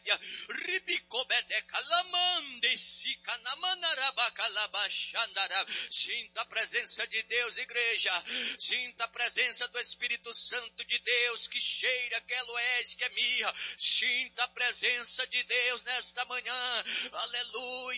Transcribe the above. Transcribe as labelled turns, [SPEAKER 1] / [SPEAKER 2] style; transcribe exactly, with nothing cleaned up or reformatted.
[SPEAKER 1] Rabacalabaia, Ribicobedecalamande, Sicanamanarabacalabaxandara. Sinta a presença de Deus, igreja. Sinta a presença do Espírito Santo de Deus, que cheira, que Eloés, que é minha. Sinta a presença de Deus nesta manhã. Aleluia.